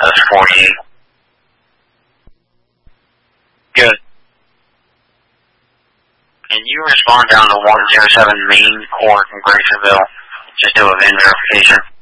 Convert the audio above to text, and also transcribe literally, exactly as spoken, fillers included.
West forty-eight. Good. Can you respond down to one zero seven Main Court in Graceville? Just do a V I N verification.